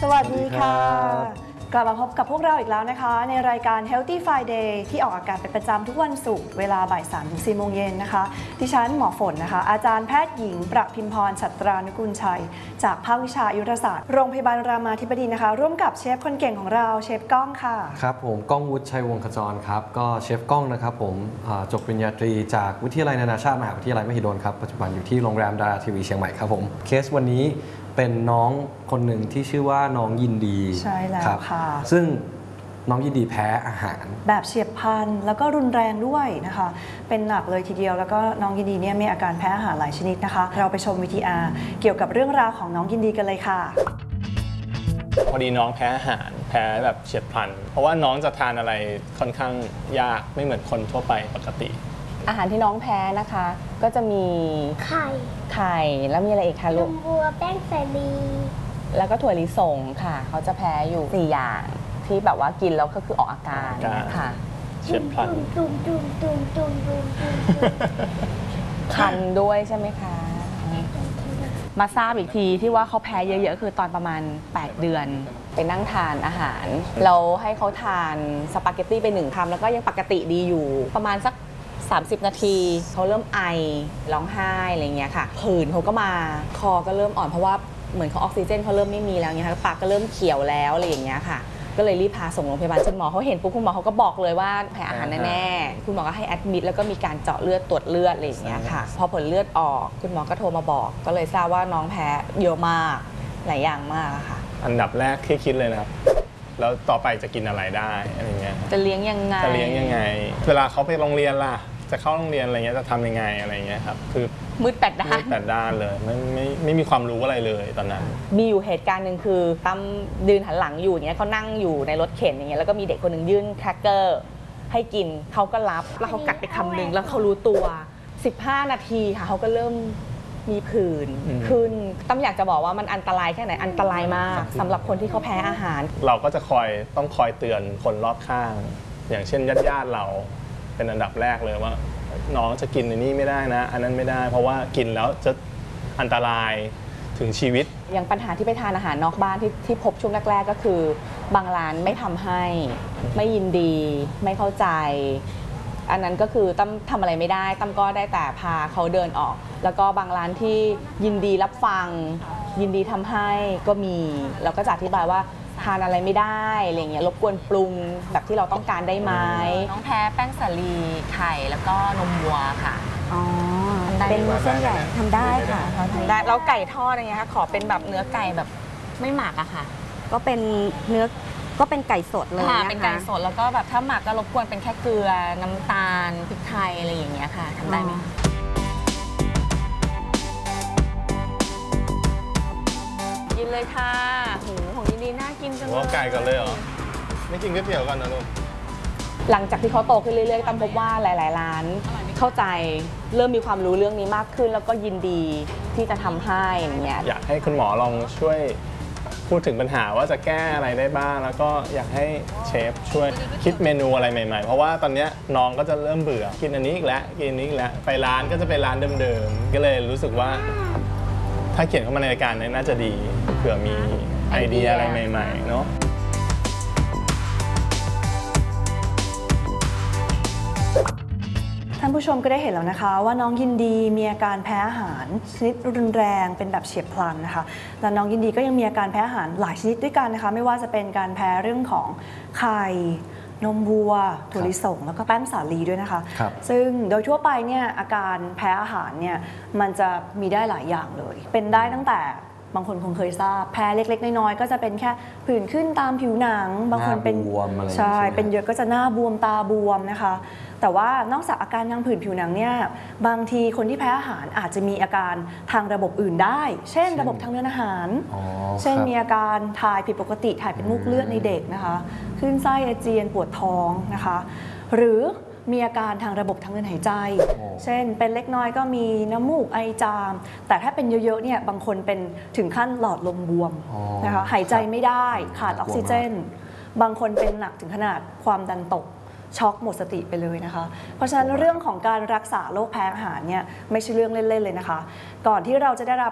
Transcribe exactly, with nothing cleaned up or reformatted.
สวัสดีค่ะกลับมาพบกับพวกเราอีกแล้วนะคะในรายการ Healthy Friday ที่ออกอากาศเป็นประจำทุกวันศุกร์เวลาบ่ายสามถึงสี่โมงเย็นนะคะดิฉันหมอฝนนะคะอาจารย์แพทย์หญิงประพิมพร ฉัตรานุกูลชัยจากภาควิชาอายุรศาสตร์โรงพยาบาลรามาธิบดีนะคะร่วมกับเชฟคนเก่งของเราเชฟก้องค่ะครับผมก้องวุฒิชัยวงศ์ขจรครับก็เชฟก้องนะครับผมจบปริญญาตรีจากวิทยาลัยนานาชาติมหาวิทยาลัยมหิดลครับปัจจุบันอยู่ที่โรงแรมดาราทีวีเชียงใหม่ครับผมเคสวันนี้เป็นน้องคนหนึ่งที่ชื่อว่าน้องยินดีใช่แล้วค่ะซึ่งน้องยินดีแพ้อาหารแบบเฉียบพลันแล้วก็รุนแรงด้วยนะคะเป็นหนักเลยทีเดียวแล้วก็น้องยินดีเนี่ยมีอาการแพ้อาหารหลายชนิดนะคะเราไปชม วี ที อาร์ เกี่ยวกับเรื่องราวของน้องยินดีกันเลยค่ะพอดีน้องแพ้อาหารแพ้แบบเฉียบพลันเพราะว่าน้องจะทานอะไรค่อนข้างยากไม่เหมือนคนทั่วไปปกติอาหารที่น้องแพ้นะคะก็จะมีไข่ไข่แล้วมีอะไรอีกคะลูกนมวัวแป้งสาลีแล้วก็ถั่วลิสงค่ะเขาจะแพ้อยู่สี่อย่างที่แบบว่ากินแล้วก็คือออกอาการค่ะเฉียบพลันตุ่มตุ่มตุ่มตุ่มตุ่มตุ่มคันด้วยใช่ไหมคะมาทราบอีกทีที่ว่าเขาแพ้เยอะๆคือตอนประมาณแปดเดือนไปนั่งทานอาหารเราให้เขาทานสปาเกตตี้ไปหนึ่งคำแล้วก็ยังปกติดีอยู่ประมาณสักสามสิบนาทีเขาเริ่มไอร้องไห้อะไรเงี้ยค่ะผื่นเขาก็มาคอก็เริ่มอ่อนเพราะว่าเหมือนเขาออกซิเจนเขาเริ่มไม่มีแล้วเงี้ยค่ะปากก็เริ่มเขียวแล้วอะไรอย่างเงี้ยค่ะก็เลยรีบพาส่งโรงพยาบาลคุณหมอเขาเห็นปุ๊บคุณหมอเขาก็บอกเลยว่าแพ้อาหารแน่ๆคุณหมอก็ให้แอดมิดแล้วก็มีการเจาะเลือดตรวจเลือดอะไรอย่างเงี้ยค่ะพอผลเลือดออกคุณหมอก็โทรมาบอกก็เลยทราบว่าน้องแพ้เยอะมากหลายอย่างมากค่ะอันดับแรกที่คิดเลยนะครับแล้วต่อไปจะกินอะไรได้อะไรเงี้ยจะเลี้ยงยังไงจะเลี้ยงยังไงเวลาเขาไปโรงเรียนล่ะจะเข้าโรงเรียนอะไรเงี้ยจะทำยังไงอะไรเงี้ยครับคือมืดแปดด้านมืดแปดด้านเลยไม่ไม่ไม่มีความรู้อะไรเลยตอนนั้นมีอยู่เหตุการณ์หนึ่งคือตั้มยืนหันหลังอยู่อย่างเงี้ยเขานั่งอยู่ในรถเข็นอย่างเงี้ยแล้วก็มีเด็กคนหนึ่งยื่นแครกเกอร์ให้กินเขาก็รับแล้วเขากัดไปคำหนึ่งแล้วเขารู้ตัวสิบห้านาทีค่ะเขาก็เริ่มมีผื่นขึ้นตั้มอยากจะบอกว่ามันอันตรายแค่ไหนอันตรายมากสำหรับคนที่เขาแพ้อาหารเราก็จะคอยต้องคอยเตือนคนรอบข้างอย่างเช่นญาติญาติเราเป็นอันดับแรกเลยว่าน้องจะกินในนี้ไม่ได้นะอันนั้นไม่ได้เพราะว่ากินแล้วจะอันตรายถึงชีวิตอย่างปัญหาที่ไปทานอาหารนอกบ้านที่ที่พบช่วงแรกๆก็คือบางร้านไม่ทำให้ไม่ยินดีไม่เข้าใจอันนั้นก็คือตั้มทำอะไรไม่ได้ตั้มก็ได้แต่พาเขาเดินออกแล้วก็บางร้านที่ยินดีรับฟังยินดีทำให้ก็มีเราก็จะอธิบายว่าทานอะไรไม่ได้อะไรเงี้ยรบกวนปรุงแบบที่เราต้องการได้ไหมน้องแพ้แป้งสาลีไข่แล้วก็นมวัวค่ะอ๋อเป็นเส้นใหญ่ทำได้ค่ะทำได้แล้วไก่ทอดอะไรเงี้ยค่ะขอเป็นแบบเนื้อไก่แบบไม่หมักอะค่ะก็เป็นเนื้อก็เป็นไก่สดเลยนะคะเป็นไก่สดแล้วก็แบบถ้าหมักก็รบกวนเป็นแค่เกลือน้ำตาลพริกไทยอะไรอย่างเงี้ยค่ะทำได้ไหมกินเลยค่ะหูของยินดีน่ากินจังเลยว่าไก่ก่อนเลยเหรอไม่กินก๋วยเตี๋ยวก่อนนะลูกหลังจากที่เขาโตขึ้นเรื่อยๆตั้มพบว่าหลายๆร้านเข้าใจเริ่มมีความรู้เรื่องนี้มากขึ้นแล้วก็ยินดีที่จะทำให้อย่างเงี้ยอยากให้คุณหมอลองช่วยพูดถึงปัญหาว่าจะแก้อะไรได้บ้างแล้วก็อยากให้เชฟช่วยคิดเมนูอะไรใหม่ๆเพราะว่าตอนนี้น้องก็จะเริ่มเบื่อกินอันนี้อีกแล้วกินอันนี้อีกแล้วไปร้านก็จะไปร้านเดิมๆก็เลยรู้สึกว่าถ้าเขียนเข้ามาในรายการนี้น่าจะดีเผื่อมีไอเดียอะไรใหม่ๆเนาะท่านผู้ชมก็ได้เห็นแล้วนะคะว่าน้องยินดีมีอาการแพ้อาหารชนิดรุนแรงเป็นแบบเฉียบพลันนะคะและน้องยินดีก็ยังมีอาการแพ้อาหารหลายชนิดด้วยกันนะคะไม่ว่าจะเป็นการแพ้เรื่องของไข่นมวัวถั่วลิสงแล้วก็แป้งสาลีด้วยนะคะซึ่งโดยทั่วไปเนี่ยอาการแพ้อาหารเนี่ยมันจะมีได้หลายอย่างเลยเป็นได้ตั้งแต่บางคนคงเคยทราบแพ้เล็กๆน้อยๆก็จะเป็นแค่ผื่นขึ้นตามผิวหนังบางคนเป็นใช่เป็นเยอะก็จะหน้าบวมตาบวมนะคะแต่ว่านอกจากอาการยังผื่นผิวหนังเนี่ยบางทีคนที่แพ้อาหารอาจจะมีอาการทางระบบอื่นได้เช่นระบบทางเดินอาหารเช่นมีอาการถ่ายผิดปกติถ่ายเป็นมูกเลือดในเด็กนะคะคลื่นไส้อาเจียนปวดท้องนะคะหรือมีอาการทางระบบทางเดินหายใจเช่นเป็นเล็กน้อยก็มีน้ำมูกไอจามแต่ถ้าเป็นเยอะๆเนี่ยบางคนเป็นถึงขั้นหลอดลมบวมนะคะหายใจไม่ได้ขาดออกซิเจนบางคนเป็นหนักถึงขนาดความดันตกช็อกหมดสติไปเลยนะคะเพราะฉะนั้นเรื่องของการรักษาโรคแพ้อาหารเนี่ยไม่ใช่เรื่องเล่นๆเลยนะคะก่อนที่เราจะได้รับ